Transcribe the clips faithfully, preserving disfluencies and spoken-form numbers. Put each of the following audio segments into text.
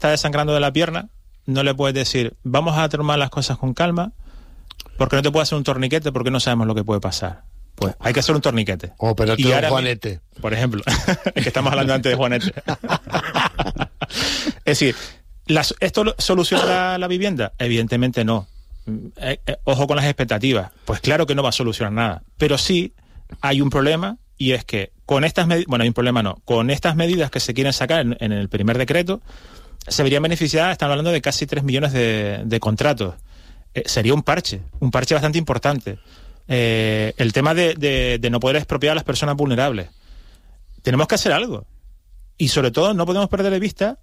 está desangrando de la pierna, no le puedes decir, vamos a tomar las cosas con calma, porque no te puede hacer un torniquete, porque no sabemos lo que puede pasar. Pues hay que hacer un torniquete. O operarte un Juanete. Por ejemplo, es que estamos hablando antes de Juanete. Es decir, las, ¿esto soluciona la, la vivienda? Evidentemente no. Eh, eh, ojo con las expectativas. Pues claro que no va a solucionar nada. Pero sí hay un problema, y es que con estas medidas, bueno, hay un problema no, con estas medidas que se quieren sacar en, en el primer decreto, se verían beneficiadas, estamos hablando de casi tres millones de, de contratos. Eh, sería un parche, un parche bastante importante. Eh, el tema de, de, de no poder expropiar a las personas vulnerables. Tenemos que hacer algo. Y sobre todo no podemos perder de vista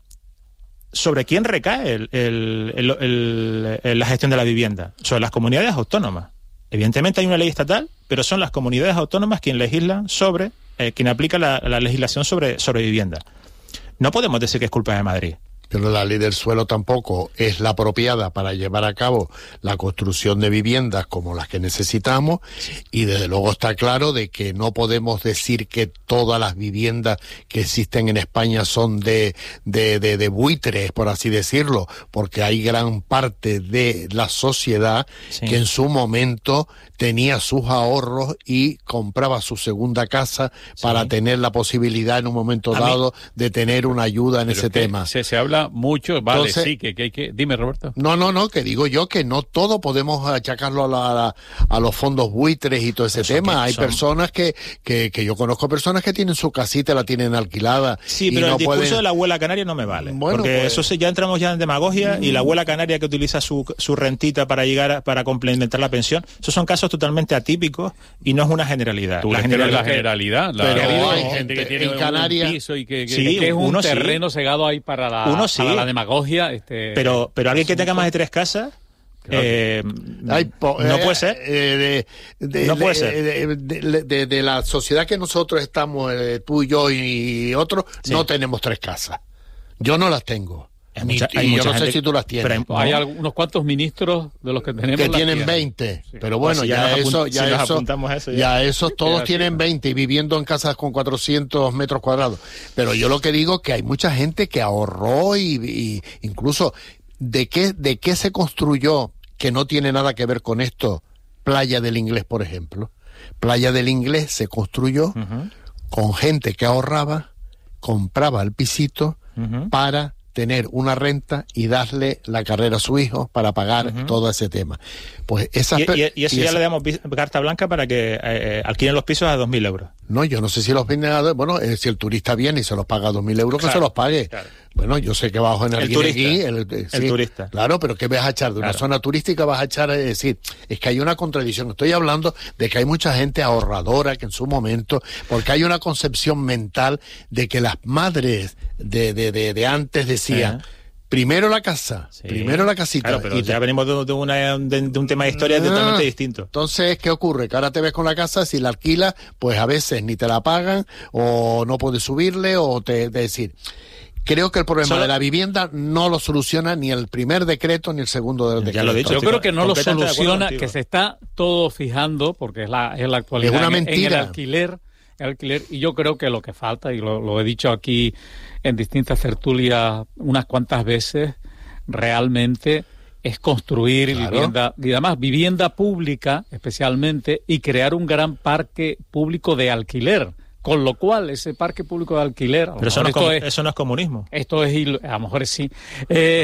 sobre quién recae el, el, el, el, el, la gestión de la vivienda. Sobre las comunidades autónomas. Evidentemente hay una ley estatal, pero son las comunidades autónomas quien legislan sobre, eh, quien aplica la, la legislación sobre, sobre vivienda. No podemos decir que es culpa de Madrid. Pero la ley del suelo tampoco es la apropiada para llevar a cabo la construcción de viviendas como las que necesitamos, y desde luego está claro de que no podemos decir que todas las viviendas que existen en España son de, de, de, de buitres, por así decirlo, porque hay gran parte de la sociedad sí. que en su momento tenía sus ahorros y compraba su segunda casa sí. para tener la posibilidad en un momento a dado mí, de tener una ayuda en ese tema. Se, se habla mucho, vale, Entonces, sí, que, que hay que... Dime, Roberto. No, no, no, que digo yo que no todo podemos achacarlo a, la, a, la, a los fondos buitres y todo ese Eso tema. Hay son... personas que, que, que yo conozco personas que tienen su casita, la tienen alquilada. Sí, pero y el no discurso pueden... de la abuela canaria no me vale. Bueno, porque pues... eso se, ya entramos ya en demagogia, mm. y la abuela canaria que utiliza su, su rentita para llegar a, para complementar la pensión, esos son casos totalmente atípicos y no es una generalidad. ¿Tú la generalidad? La generalidad. La pero generalidad. hay gente que tiene en Canarias... un piso y que, que, sí, que es un terreno sí. cegado ahí para la, uno sí. para la demagogia. Este, pero pero alguien que tenga más de tres casas, claro. eh, Ay, po, no eh, puede ser. Eh, de, de, no de, puede ser. De, de, de, de, de la sociedad que nosotros estamos, eh, tú y yo y otros, sí. no tenemos tres casas. Yo no las tengo. Ni, mucha, y yo no sé si tú las tienes. Pero hay, no. hay unos cuantos ministros de los que tenemos que tienen veinte, sí. pero bueno, pues si ya, ya eso, ya si eso, eso, ya. ya esos todos tienen veinte y viviendo en casas con cuatrocientos metros cuadrados. Pero yo lo que digo es que hay mucha gente que ahorró y, y incluso de qué, de qué se construyó, que no tiene nada que ver con esto, Playa del Inglés, por ejemplo. Playa del Inglés se construyó uh-huh. con gente que ahorraba, compraba el pisito uh-huh. para tener una renta y darle la carrera a su hijo para pagar uh-huh. todo ese tema. Pues esas y, y, y eso y ya esa... le damos carta blanca para que eh, alquilen los pisos a dos mil euros. No, yo no sé si los vienen a... Bueno, eh, si el turista viene y se los paga a dos mil euros, claro, que se los pague. Claro. Bueno, yo sé que bajo en el, el turista. Aquí, el, eh, el sí, turista. Claro, pero ¿qué vas a echar? De una claro. zona turística vas a echar... Es decir, es que hay una contradicción. Estoy hablando de que hay mucha gente ahorradora que en su momento... Porque hay una concepción mental de que las madres de, de, de, de antes decían... Sí. Primero la casa, sí. primero la casita. Claro, pero y ya te... venimos de, de, una, de, de un tema de historia ah, totalmente distinto. Entonces, ¿qué ocurre? Que ahora te ves con la casa, si la alquilas, pues a veces ni te la pagan, o no puedes subirle, o te... te decir, creo que el problema Solo... de la vivienda no lo soluciona ni el primer decreto ni el segundo del decreto. Ya lo he dicho, yo chico, creo que no lo soluciona, que se está todo fijando, porque es la, es la actualidad. Es una en, mentira. En el alquiler, el alquiler, y yo creo que lo que falta, y lo, lo he dicho aquí en distintas tertulias unas cuantas veces, realmente es construir claro. vivienda, y además vivienda pública especialmente, y crear un gran parque público de alquiler. Con lo cual, ese parque público de alquiler... Pero eso no, esto es, eso no es comunismo. Esto es... A lo mejor sí. Eh,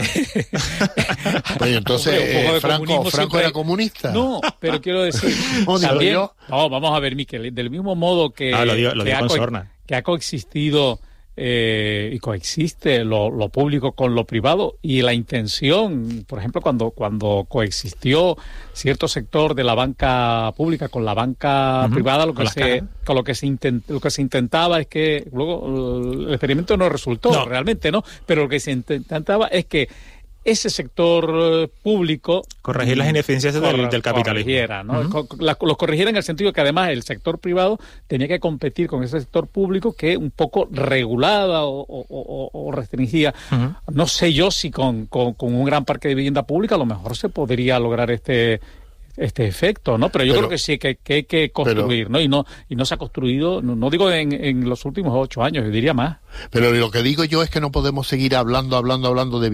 pues entonces, eh, Franco, Franco siempre, era comunista. No, pero quiero decir... ¿No también, yo? No, vamos a ver, Miquel. Del mismo modo que... Ah, lo dio, lo que, dio ha, con co- sorna. que ha coexistido... Eh, y coexiste lo, lo público con lo privado, y la intención, por ejemplo, cuando cuando coexistió cierto sector de la banca pública con la banca uh-huh. privada, lo que se con lo que se intent, lo que se intentaba es que luego el experimento no resultó no. realmente, ¿no? Pero lo que se intentaba es que ese sector público... Corregir las ineficiencias corre, del, del capitalismo. Corrigiera, ¿no? Uh-huh. La, los corrigiera en el sentido que además el sector privado tenía que competir con ese sector público que un poco regulaba o, o, o, o restringía. Uh-huh. No sé yo si con, con, con un gran parque de vivienda pública a lo mejor se podría lograr este... este efecto, ¿no? Pero yo pero, creo que sí, que, que hay que construir, pero, ¿no? Y no y no se ha construido, no, no digo en, en los últimos ocho años, yo diría más. Pero lo que digo yo es que no podemos seguir hablando, hablando, hablando de